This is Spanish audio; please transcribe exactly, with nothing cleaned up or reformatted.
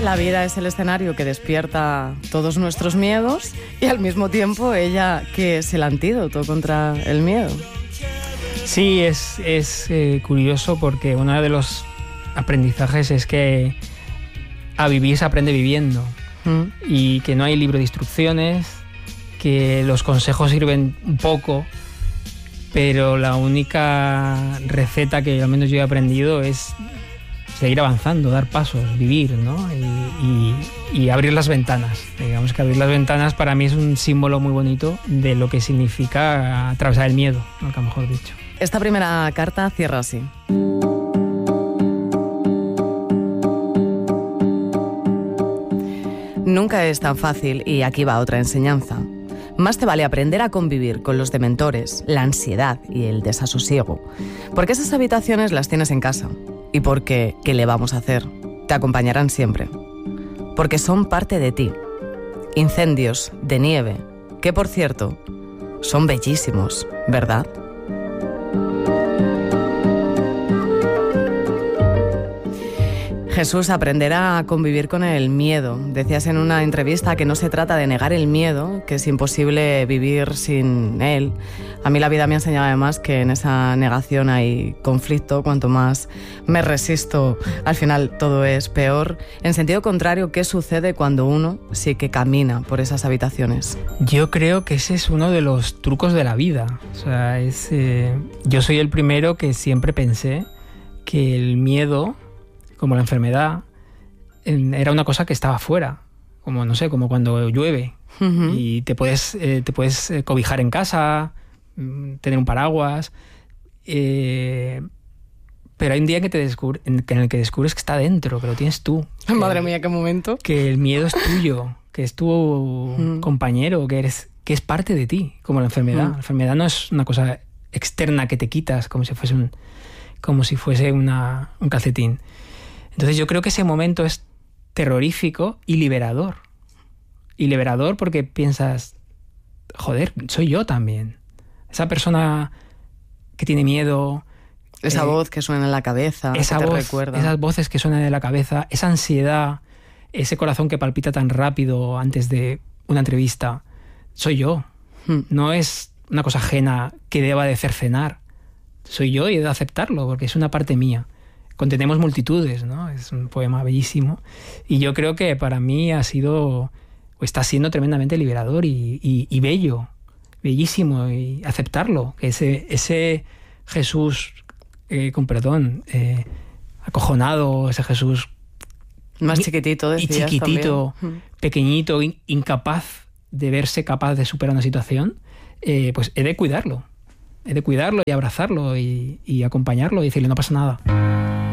la vida es el escenario que despierta todos nuestros miedos y al mismo tiempo ella que es el antídoto contra el miedo. Sí, es, es eh, curioso porque uno de los aprendizajes es que a vivir se aprende viviendo mm. y que no hay libro de instrucciones, que los consejos sirven un poco, pero la única receta que al menos yo he aprendido es seguir avanzando, dar pasos, vivir, ¿no? Y, y, y abrir las ventanas. Digamos que abrir las ventanas para mí es un símbolo muy bonito de lo que significa atravesar el miedo, nunca mejor dicho. Esta primera carta cierra así. Nunca es tan fácil y aquí va otra enseñanza. Más te vale aprender a convivir con los dementores, la ansiedad y el desasosiego, porque esas habitaciones las tienes en casa y porque, ¿qué le vamos a hacer? Te acompañarán siempre, porque son parte de ti. Incendios de nieve, que por cierto, son bellísimos, ¿verdad? Jesús aprenderá a convivir con el miedo. Decías en una entrevista que no se trata de negar el miedo, que es imposible vivir sin él. A mí la vida me ha enseñado además que en esa negación hay conflicto. Cuanto más me resisto, al final todo es peor. En sentido contrario, ¿qué sucede cuando uno sí que camina por esas habitaciones? Yo creo que ese es uno de los trucos de la vida. O sea, es, eh, yo soy el primero que siempre pensé que el miedo, como la enfermedad, era una cosa que estaba fuera, como no sé, como cuando llueve uh-huh. y te puedes, eh, te puedes cobijar en casa, tener un paraguas, eh, pero hay un día que te descubre, en el que descubres que está dentro, que lo tienes tú. Madre eh, mía, qué momento. Que el miedo es tuyo, que es tu uh-huh. compañero, que eres, que es parte de ti, como la enfermedad. Uh-huh. La enfermedad no es una cosa externa que te quitas, como si fuese un, como si fuese una, un calcetín. Entonces yo creo que ese momento es terrorífico y liberador. Y liberador porque piensas, joder, soy yo también. Esa persona que tiene miedo. Esa eh, voz que suena en la cabeza, esa que te voz, recuerda. Esas voces que suenan en la cabeza, esa ansiedad, ese corazón que palpita tan rápido antes de una entrevista. Soy yo. Hmm. No es una cosa ajena que deba de cercenar. Soy yo y he de aceptarlo porque es una parte mía. Contenemos multitudes, ¿no? Es un poema bellísimo. Y yo creo que para mí ha sido, o está siendo tremendamente liberador y, y, y bello, bellísimo, y aceptarlo. Que ese, ese Jesús, eh, con perdón, eh, acojonado, ese Jesús más chiquitito, decías, y chiquitito, también. pequeñito, in, incapaz de verse capaz de superar una situación, eh, pues he de cuidarlo. He de cuidarlo y abrazarlo y, y acompañarlo y decirle no pasa nada.